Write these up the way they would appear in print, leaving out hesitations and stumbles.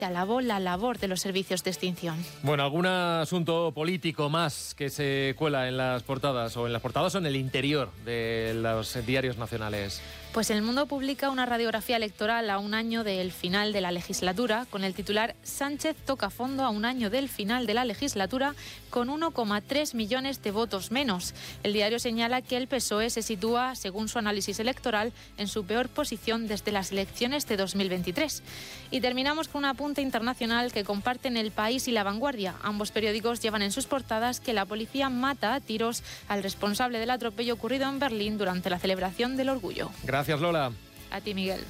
alabó la labor de los servicios de extinción. Bueno, ¿algún asunto político más que se cuela en las portadas o en el interior de los diarios nacionales? Pues El Mundo publica una radiografía electoral a un año del final de la legislatura con el titular «Sánchez toca fondo a un año del final de la legislatura con 1,3 millones de votos menos». El diario señala que el PSOE se sitúa, según su análisis electoral, en su peor posición desde las elecciones de 2023. Y terminamos con un apunte internacional que comparten El País y La Vanguardia. Ambos periódicos llevan en sus portadas que la policía mata a tiros al responsable del atropello ocurrido en Berlín durante la celebración del orgullo. Gracias, Lola. A ti, Miguel.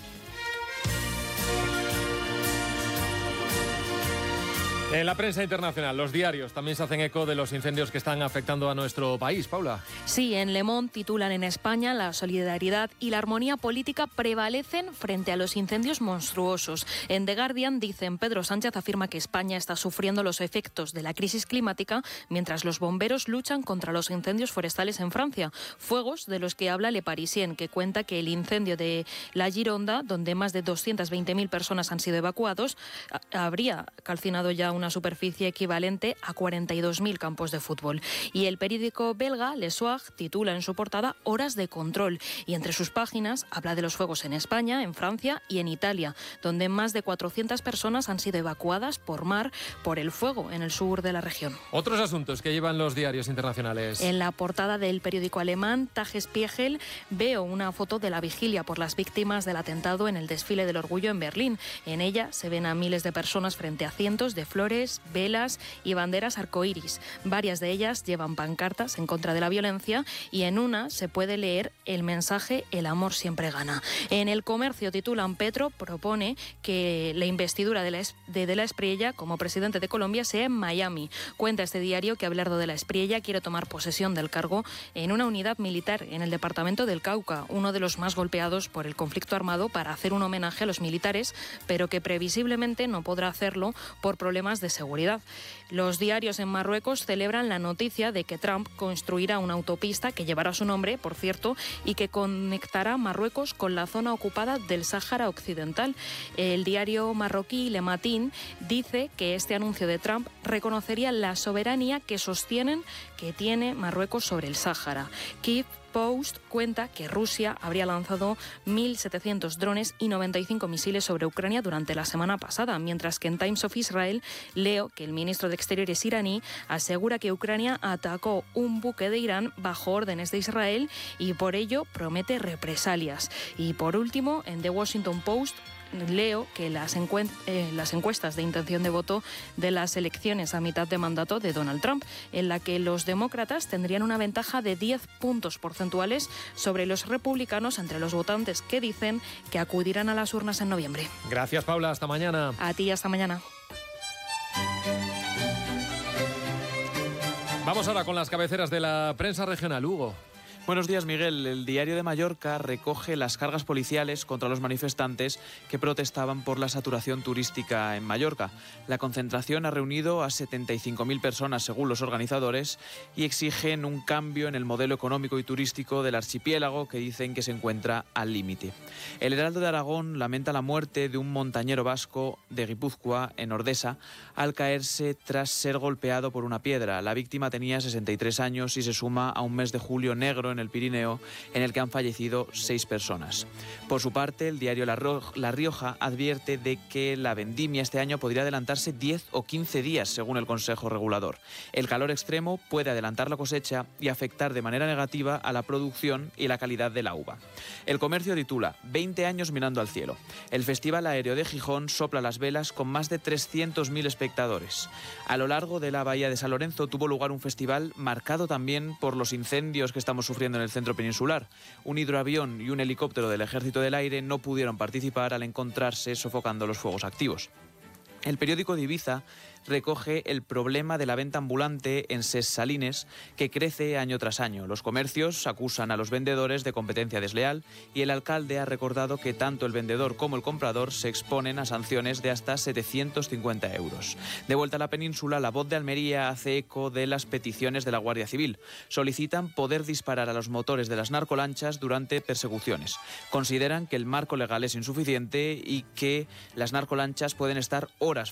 En la prensa internacional, los diarios también se hacen eco de los incendios que están afectando a nuestro país. Paula. Sí, en Le Monde titulan: en España la solidaridad y la armonía política prevalecen frente a los incendios monstruosos. En The Guardian dicen: Pedro Sánchez afirma que España está sufriendo los efectos de la crisis climática mientras los bomberos luchan contra los incendios forestales en Francia. Fuegos de los que habla Le Parisien, que cuenta que el incendio de la Gironda, donde más de 220.000 personas han sido evacuados, habría calcinado ya una superficie equivalente a 42.000 campos de fútbol. Y el periódico belga Le Soir titula en su portada: horas de control, y entre sus páginas habla de los fuegos en España, en Francia y en Italia, donde más de 400 personas han sido evacuadas por mar por el fuego en el sur de la región. Otros asuntos que llevan los diarios internacionales. En la portada del periódico alemán Tagesspiegel veo una foto de la vigilia por las víctimas del atentado en el desfile del orgullo en Berlín. En ella se ven a miles de personas frente a cientos de flores, velas y banderas arcoíris. Varias de ellas llevan pancartas en contra de la violencia y en una se puede leer el mensaje «El amor siempre gana». En El Comercio titulan: Petro propone que la investidura de la Espriella como presidente de Colombia sea en Miami. Cuenta este diario que Abelardo de la Espriella quiere tomar posesión del cargo en una unidad militar en el departamento del Cauca, uno de los más golpeados por el conflicto armado, para hacer un homenaje a los militares, pero que previsiblemente no podrá hacerlo por problemas de seguridad. Los diarios en Marruecos celebran la noticia de que Trump construirá una autopista que llevará su nombre, por cierto, y que conectará Marruecos con la zona ocupada del Sáhara Occidental. El diario marroquí Le Matin dice que este anuncio de Trump reconocería la soberanía que sostienen que tiene Marruecos sobre el Sáhara. Kiev Post cuenta que Rusia habría lanzado 1.700 drones y 95 misiles sobre Ucrania durante la semana pasada, mientras que en Times of Israel leo que el ministro de Exteriores iraní asegura que Ucrania atacó un buque de Irán bajo órdenes de Israel y por ello promete represalias. Y por último, en The Washington Post leo que las encuestas de intención de voto de las elecciones a mitad de mandato de Donald Trump, en la que los demócratas tendrían una ventaja de 10 puntos porcentuales sobre los republicanos entre los votantes que dicen que acudirán a las urnas en noviembre. Gracias, Paula. Hasta mañana. A ti, hasta mañana. Vamos ahora con las cabeceras de la prensa regional. Hugo. Buenos días, Miguel. El Diario de Mallorca recoge las cargas policiales contra los manifestantes que protestaban por la saturación turística en Mallorca. La concentración ha reunido a 75.000 personas, según los organizadores, y exigen un cambio en el modelo económico y turístico del archipiélago, que dicen que se encuentra al límite. El Heraldo de Aragón lamenta la muerte de un montañero vasco de Guipúzcoa, en Ordesa, al caerse tras ser golpeado por una piedra. La víctima tenía 63 años y se suma a un mes de julio negro en el Pirineo, en el que han fallecido 6 personas. Por su parte, el diario La Rioja advierte de que la vendimia este año podría adelantarse 10 o 15 días, según el Consejo Regulador. El calor extremo puede adelantar la cosecha y afectar de manera negativa a la producción y la calidad de la uva. El Comercio titula: 20 años mirando al cielo. El Festival Aéreo de Gijón sopla las velas con más de 300.000 espectadores. A lo largo de la bahía de San Lorenzo tuvo lugar un festival marcado también por los incendios que estamos sufriendo en el centro peninsular. Un hidroavión y un helicóptero del Ejército del Aire no pudieron participar al encontrarse sofocando los fuegos activos. El periódico de Ibiza recoge el problema de la venta ambulante en Ses Salines, que crece año tras año. Los comercios acusan a los vendedores de competencia desleal y el alcalde ha recordado que tanto el vendedor como el comprador se exponen a sanciones de hasta 750 euros. De vuelta a la península, La Voz de Almería hace eco de las peticiones de la Guardia Civil. Solicitan poder disparar a los motores de las narcolanchas durante persecuciones. Consideran que el marco legal es insuficiente y que las narcolanchas pueden estar horas